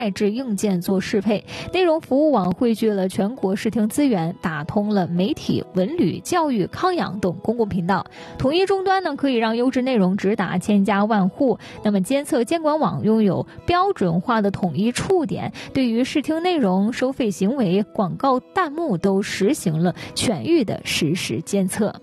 外置硬件做适配，内容服务网汇聚了全国视听资源，打通了媒体、文旅、教育、康养等公共频道。统一终端呢，可以让优质内容直达千家万户。那么监测监管网拥有标准化的统一触点，对于视听内容、收费行为、广告弹幕都实行了全域的实时监测。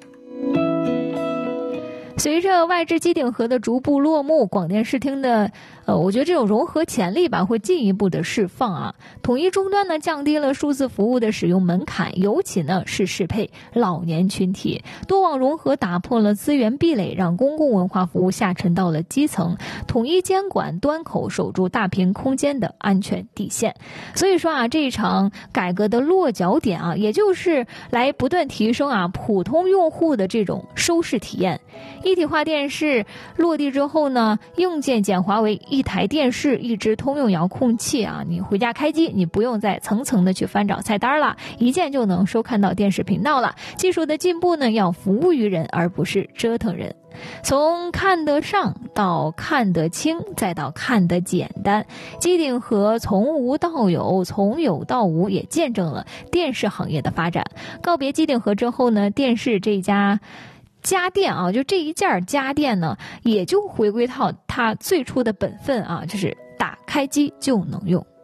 随着外置机顶盒的逐步落幕，广电视听的我觉得这种融合潜力吧会进一步的释放啊。统一终端呢降低了数字服务的使用门槛，尤其呢是适配老年群体。多网融合打破了资源壁垒，让公共文化服务下沉到了基层，统一监管端口，守住大屏空间的安全底线。所以说啊，这一场改革的落脚点啊，也就是来不断提升啊普通用户的这种收视体验。一体化电视落地之后呢，硬件简化为一台电视一支通用遥控器啊，你回家开机，你不用再层层的去翻找菜单了，一键就能收看到电视频道了。技术的进步呢，要服务于人，而不是折腾人。从看得上到看得清，再到看得简单，机顶盒从无到有，从有到无，也见证了电视行业的发展。告别机顶盒之后呢，电视这家家电啊，就这一件家电呢，也就回归到它最初的本分啊，就是打开机就能用。